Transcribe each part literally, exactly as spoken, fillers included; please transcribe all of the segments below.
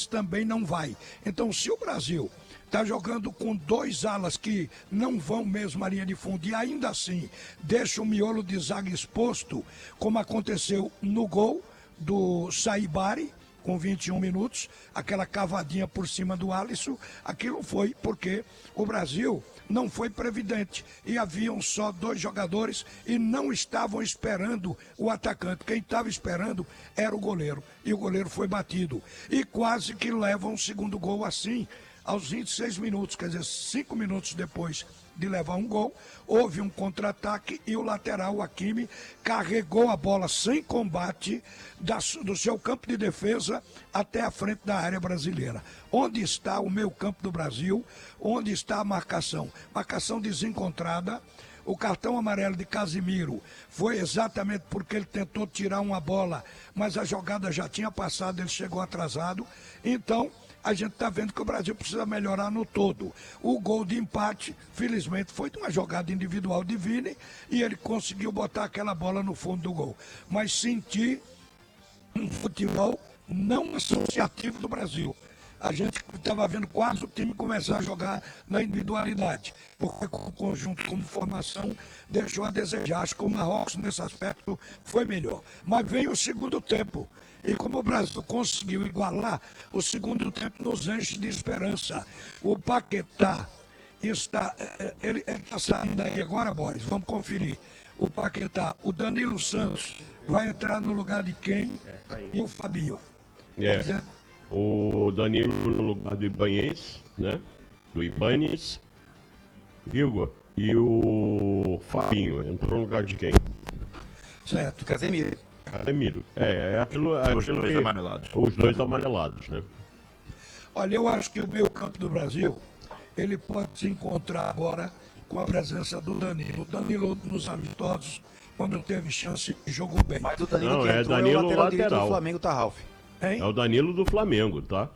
também não vai. Então, se o Brasil está jogando com dois alas que não vão mesmo à linha de fundo e ainda assim deixa o miolo de zaga exposto, como aconteceu no gol do Saibari, com vinte e um minutos, aquela cavadinha por cima do Alisson, aquilo foi porque o Brasil não foi previdente e haviam só dois jogadores e não estavam esperando o atacante. Quem estava esperando era o goleiro e o goleiro foi batido. E quase que levam um segundo gol assim, aos vinte e seis minutos, quer dizer, cinco minutos depois de levar um gol, houve um contra-ataque e o lateral, o Hakimi, carregou a bola sem combate da, do seu campo de defesa até a frente da área brasileira. Onde está o meio campo do Brasil? Onde está a marcação? Marcação desencontrada. O cartão amarelo de Casimiro foi exatamente porque ele tentou tirar uma bola, mas a jogada já tinha passado, ele chegou atrasado. Então, a gente está vendo que o Brasil precisa melhorar no todo. O gol de empate, felizmente, foi de uma jogada individual de Vini e ele conseguiu botar aquela bola no fundo do gol. Mas senti um futebol não associativo do Brasil. A gente estava vendo quase o time começar a jogar na individualidade, porque o conjunto como formação deixou a desejar. Acho que o Marrocos nesse aspecto foi melhor. Mas veio o segundo tempo. E como o Brasil conseguiu igualar, o segundo tempo nos enche de esperança. O Paquetá está, ele está saindo aí agora, Boris, vamos conferir. O Paquetá, o Danilo Santos vai entrar no lugar de quem? E o Fabinho. É. O Danilo no lugar do Ibanez, né? Do Ibanez, Igor. E o Fabinho entrou no lugar de quem? Certo. Casemiro. Casemiro. É, é aquilo. É os aquilo dois que, amarelados. Os dois amarelados, né? Olha, eu acho que o meio campo do Brasil, ele pode se encontrar agora com a presença do Danilo. O Danilo nos amistosos, quando teve chance, jogou bem. Mas o Danilo Não, que é entrou Danilo é o lateral, direito lateral. do Flamengo, tá, Ralf? Hein? É o Danilo do Flamengo, tá?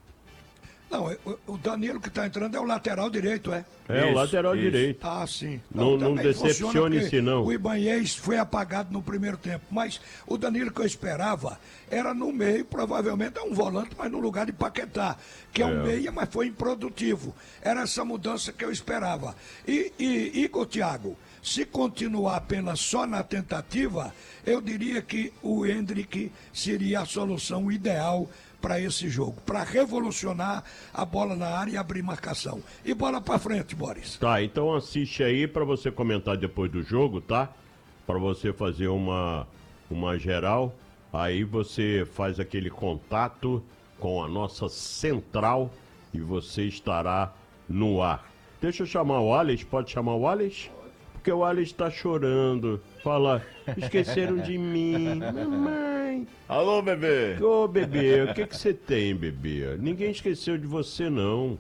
Não, o Danilo que está entrando é o lateral direito, é? É, Isso, o lateral isso. direito. Ah, sim. Não- não também funciona decepcione-se, porque não. O Ibanez foi apagado no primeiro tempo, mas o Danilo que eu esperava era no meio, provavelmente é um volante, mas no lugar de Paquetá, que é, um É. meia, mas foi improdutivo. Era essa mudança que eu esperava. E, e Igor Thiago, se continuar apenas só na tentativa, eu diria que o Hendrick seria a solução ideal para esse jogo, para revolucionar a bola na área e abrir marcação. E bola para frente, Boris. Tá, então assiste aí pra você comentar depois do jogo, tá? Pra você fazer uma, uma geral. Aí você faz aquele contato com a nossa central e você estará no ar. Deixa eu chamar o Alex, pode chamar o Alex? Porque o Alex tá chorando. Fala, esqueceram de mim. Mamãe. Alô, bebê! Ô, bebê, o que que você tem, bebê? Ninguém esqueceu de você, não.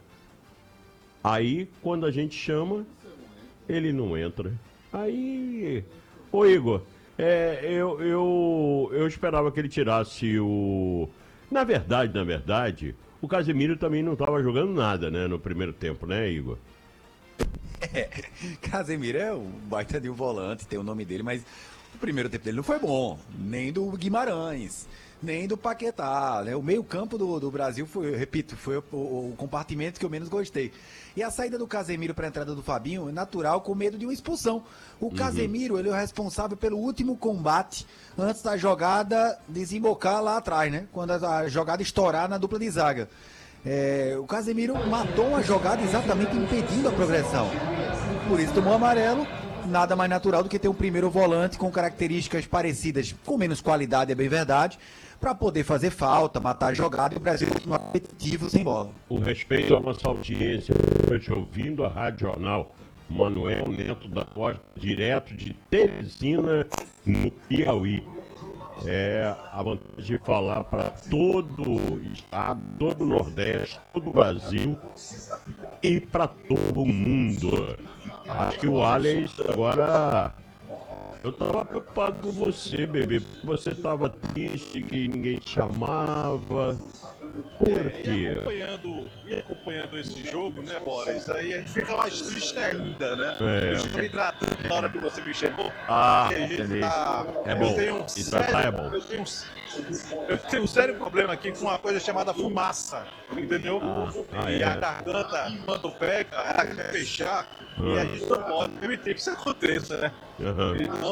Aí, quando a gente chama, ele não entra. Aí... Ô, Igor, é, eu, eu, eu esperava que ele tirasse o... Na verdade, na verdade, o Casemiro também não estava jogando nada, né, no primeiro tempo, né, Igor? É, Casemiro é um baita de um volante, tem o nome dele, mas o primeiro tempo dele não foi bom, nem do Guimarães, nem do Paquetá, né? O meio campo do, do Brasil foi, eu repito, foi o, o, o compartimento que eu menos gostei. E a saída do Casemiro para a entrada do Fabinho é natural, com medo de uma expulsão. O Casemiro, ele é o responsável pelo último combate antes da jogada desembocar lá atrás, né? Quando a, a jogada estourar na dupla de zaga. É, o Casemiro matou uma jogada exatamente impedindo a progressão. Por isso tomou amarelo. Nada mais natural do que ter um primeiro volante com características parecidas, com menos qualidade, é bem verdade, para poder fazer falta, matar a jogada e o Brasil continuar competitivo sem bola. O respeito à nossa audiência, hoje ouvindo a Rádio Jornal, Manuel Neto da Costa, direto de Teresina, no Piauí. É a vantagem de falar para todo o estado, todo o Nordeste, todo o Brasil e para todo o mundo. Acho que o Alex agora... Eu tava preocupado com você, bebê, porque você tava triste, que ninguém te chamava. Por E quê? acompanhando, e acompanhando esse jogo, né, Boris? Aí a gente fica mais triste ainda, né? É. Eu estou me tratando na hora que você me chamou. Ah, E a gente entendi. tá- É eu bom. tenho um E tratar é sério- bom. Eu tenho, um, eu tenho um sério problema aqui com uma coisa chamada fumaça, entendeu? Ah, ah, e é. a garganta, quando pega, ela quer fechar. E a gente não pode permitir que isso aconteça, né? Aham. Então,